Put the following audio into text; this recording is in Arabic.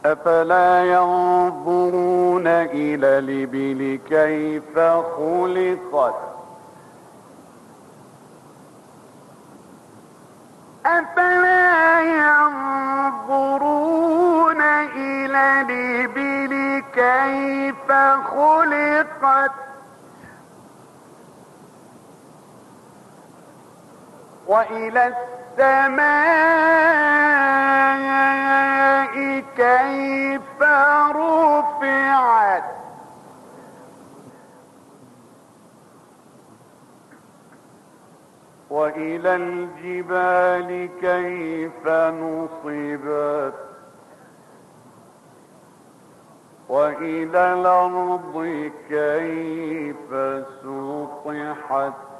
أفلا ينظرون إلى الإبل كيف خلقت أفلا ينظرون إلى الإبل كيف خلقت وإلى السماء كيف رفعت وإلى الجبال كيف نصبت وإلى الأرض كيف سطحت